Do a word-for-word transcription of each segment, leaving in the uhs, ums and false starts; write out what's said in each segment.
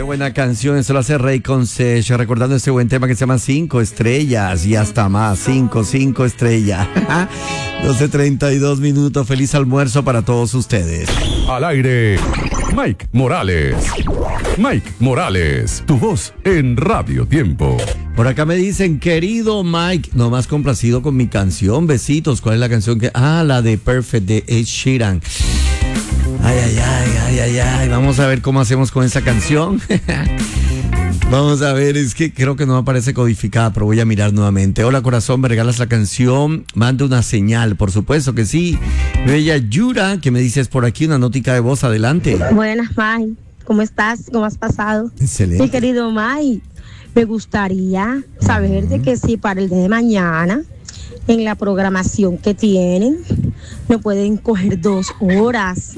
buena canción, eso lo hace Rey Concession, recordando este buen tema que se llama Cinco Estrellas y hasta más, cinco, cinco estrellas. doce treinta y dos minutos, feliz almuerzo para todos ustedes. Al aire, Mike Morales. Mike Morales, tu voz en Radio Tiempo. Por acá me dicen, querido Mike, no más complacido con mi canción, besitos. ¿Cuál es la canción que...? Ah, la de Perfect de Ed Sheeran. Ay, ay, ay, ay, ay, ay, vamos a ver cómo hacemos con esa canción. Vamos a ver, es que creo que no aparece codificada, pero voy a mirar nuevamente. Hola corazón, ¿me regalas la canción? Manda una señal, por supuesto que sí. Bella Yura, que me dices por aquí una notica de voz, adelante. Buenas, Mike, ¿cómo estás? ¿Cómo has pasado? Excelente. Mi querido Mike, me gustaría saber de que si para el día de mañana, en la programación que tienen, me pueden coger dos horas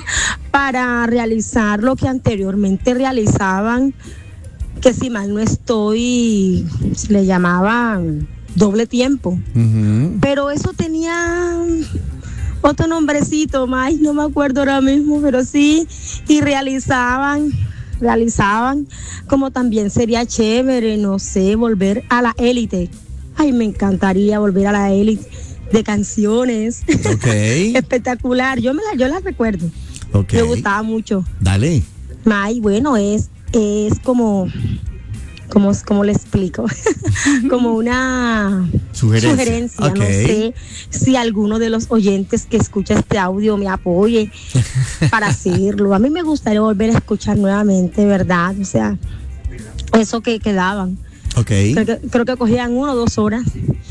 para realizar lo que anteriormente realizaban, que si mal no estoy, le llamaban doble tiempo. Uh-huh. Pero eso tenía otro nombrecito, más no me acuerdo ahora mismo, pero sí, y realizaban, realizaban, como también sería chévere, no sé, volver a la élite. Ay, me encantaría volver a la élite de canciones. Okay. Espectacular, yo me la, yo la recuerdo. Okay. Me gustaba mucho. Dale. May, bueno, es, es como, como, como le explico, como una sugerencia. sugerencia. Okay. No sé si alguno de los oyentes que escucha este audio me apoye para hacerlo. A mí me gustaría volver a escuchar nuevamente, ¿verdad? O sea, eso que quedaban. Okay. Creo que, creo que cogían una o dos horas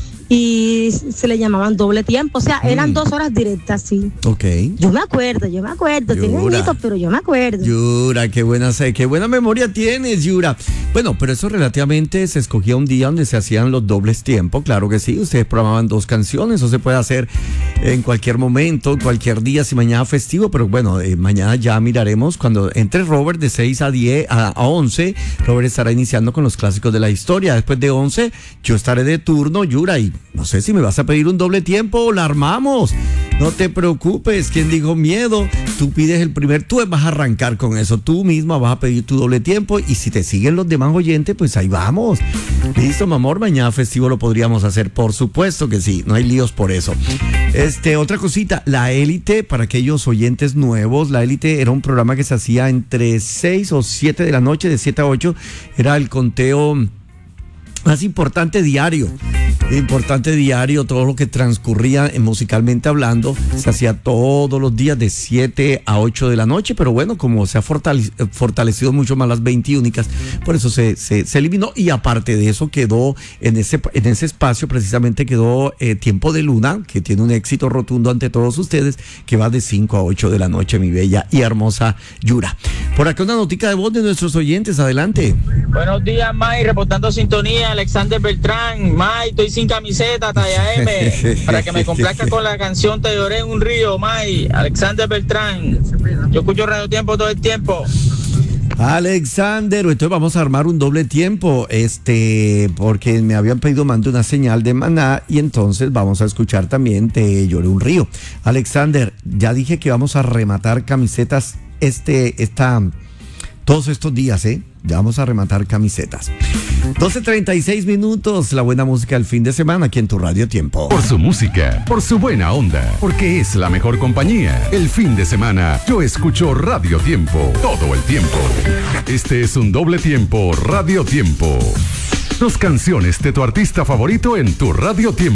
y se le llamaban doble tiempo, o sea, mm. eran dos horas directas, sí. Okay. Yo me acuerdo, yo me acuerdo, Yura. tiene añitos, pero yo me acuerdo. Yura, qué buena, qué buena memoria tienes, Yura. Bueno, pero eso relativamente se escogía un día donde se hacían los dobles tiempos, claro que sí, ustedes programaban dos canciones, eso se puede hacer en cualquier momento, cualquier día, si mañana festivo, pero bueno, eh, mañana ya miraremos cuando entre Robert de seis a diez, a, a once, Robert estará iniciando con los clásicos de la historia, después de once, yo estaré de turno, Yura, y no sé si me vas a pedir un doble tiempo o la armamos. No te preocupes, ¿quién dijo miedo? Tú pides el primer, tú vas a arrancar con eso, tú misma vas a pedir tu doble tiempo y si te siguen los demás oyentes, pues ahí vamos. Listo, mi amor, mañana festivo lo podríamos hacer, por supuesto que sí, no hay líos por eso. Este, otra cosita, La Élite, para aquellos oyentes nuevos, La Élite era un programa que se hacía entre seis o siete de la noche, de siete a ocho, era el conteo más importante diario. Importante diario, todo lo que transcurría eh, musicalmente hablando, se hacía todos los días de siete a ocho de la noche, pero bueno, como se ha fortale- fortalecido mucho más las veintiúnicas, por eso se, se, se eliminó, y aparte de eso quedó en ese, en ese espacio precisamente quedó eh, Tiempo de Luna, que tiene un éxito rotundo ante todos ustedes, que va de cinco a ocho de la noche, mi bella y hermosa Yura. Por acá una notica de voz de nuestros oyentes, adelante. Buenos días, May, reportando sintonía, Alexander Beltrán. May, estoy sin camiseta, talla M, para que me complazca con la canción Te lloré en un río, May. Alexander Beltrán. Yo escucho Radio Tiempo todo el tiempo. Alexander, entonces vamos a armar un doble tiempo, este, porque me habían pedido mande una señal de Maná y entonces vamos a escuchar también Te lloré un río. Alexander, ya dije que vamos a rematar camisetas este, esta, todos estos días, ¿eh? Ya vamos a rematar camisetas. doce treinta y seis minutos, la buena música del fin de semana aquí en tu Radio Tiempo. Por su música, por su buena onda, porque es la mejor compañía. El fin de semana, yo escucho Radio Tiempo todo el tiempo. Este es un doble tiempo Radio Tiempo. Dos canciones de tu artista favorito en tu Radio Tiempo.